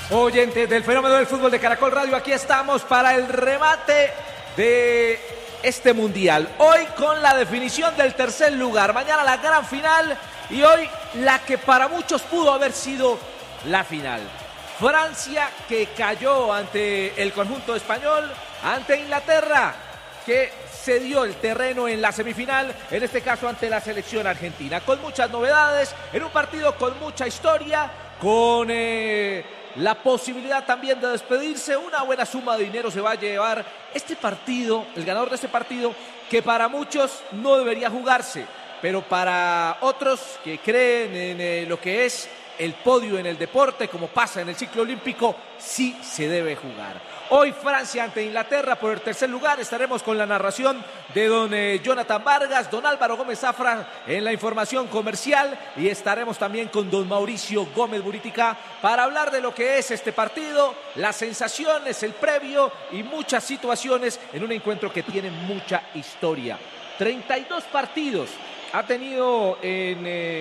Oyentes del Fenómeno del Fútbol de Caracol Radio, aquí estamos para el remate de este mundial. Hoy con la definición del tercer lugar, mañana la gran final y hoy la que para muchos pudo haber sido la final. Francia que cayó ante el conjunto español, ante Inglaterra que cedió el terreno en la semifinal, en este caso ante la selección argentina, con muchas novedades, en un partido con mucha historia, con la posibilidad también de despedirse. Una buena suma de dinero se va a llevar este partido, el ganador de este partido, que para muchos no debería jugarse, pero para otros que creen en lo que es el podio en el deporte, como pasa en el ciclo olímpico, sí se debe jugar. Hoy Francia ante Inglaterra por el tercer lugar. Estaremos con la narración de don Jonathan Vargas, don Álvaro Gómez Zafra en la información comercial y estaremos también con don Mauricio Gómez Buritica para hablar de lo que es este partido, las sensaciones, el previo y muchas situaciones en un encuentro que tiene mucha historia. 32 partidos ha tenido en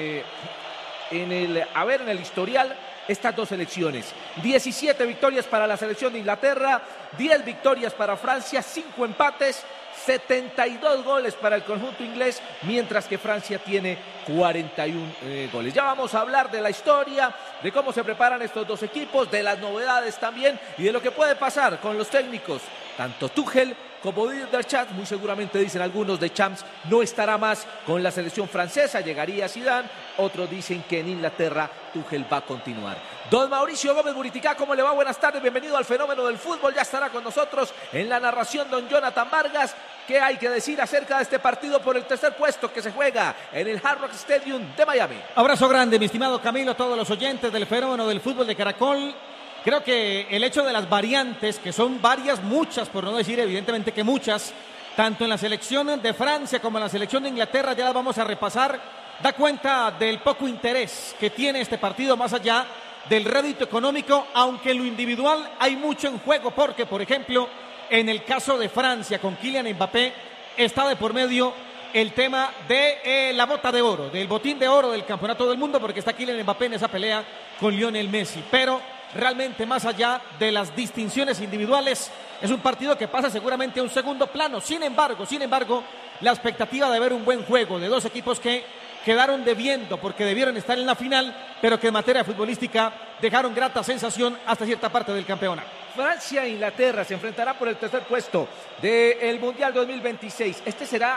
el historial estas dos selecciones. 17 victorias para la selección de Inglaterra, 10 victorias para Francia, 5 empates, 72 goles para el conjunto inglés, mientras que Francia tiene 41 goles. Ya vamos a hablar de la historia, de cómo se preparan estos dos equipos, de las novedades también y de lo que puede pasar con los técnicos, tanto Tuchel como Didier Deschamps. Muy seguramente dicen algunos, Deschamps no estará más con la selección francesa, llegaría Zidane. Otros dicen que en Inglaterra Tuchel va a continuar. Don Mauricio Gómez Buritica, ¿cómo le va? Buenas tardes, bienvenido al Fenómeno del Fútbol. Ya estará con nosotros en la narración don Jonathan Vargas. ¿Qué hay que decir acerca de este partido por el tercer puesto que se juega en el Hard Rock Stadium de Miami? Abrazo grande, mi estimado Camilo, a todos los oyentes del Fenómeno del Fútbol de Caracol. Creo que el hecho de las variantes, que son varias, muchas, por no decir evidentemente que muchas, tanto en la selección de Francia como en la selección de Inglaterra, ya las vamos a repasar, da cuenta del poco interés que tiene este partido más allá del rédito económico, aunque en lo individual hay mucho en juego, porque, por ejemplo, en el caso de Francia con Kylian Mbappé, está de por medio el tema de la bota de oro, del botín de oro del Campeonato del Mundo, porque está Kylian Mbappé en esa pelea con Lionel Messi, pero realmente más allá de las distinciones individuales, es un partido que pasa seguramente a un segundo plano. Sin embargo, la expectativa de ver un buen juego de dos equipos que quedaron debiendo porque debieron estar en la final, pero que en materia futbolística dejaron grata sensación hasta cierta parte del campeonato. Francia e Inglaterra se enfrentarán por el tercer puesto del Mundial 2026. Este será